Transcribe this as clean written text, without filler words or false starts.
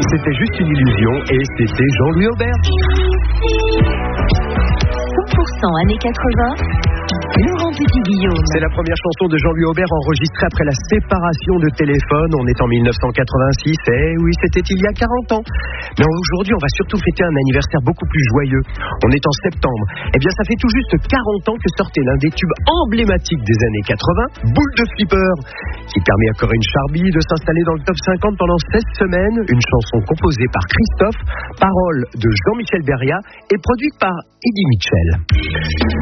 c'était juste une illusion et c'était Jean-Louis Aubert. 100% années 80. Laurent Petit-Guillaume. C'est la première chanson de Jean-Louis Aubert enregistrée après la séparation de Téléphone. On est en 1986. Eh oui, c'était il y a 40 ans. Mais aujourd'hui, on va surtout fêter un anniversaire beaucoup plus joyeux. On est en septembre. Eh bien, ça fait tout juste 40 ans que sortait l'un des tubes emblématiques des années 80, Boule de Flipper, qui permet à Corinne Charby de s'installer dans le top 50 pendant 16 semaines. Une chanson composée par Christophe, paroles de Jean-Michel Beria et produite par Eddie Mitchell.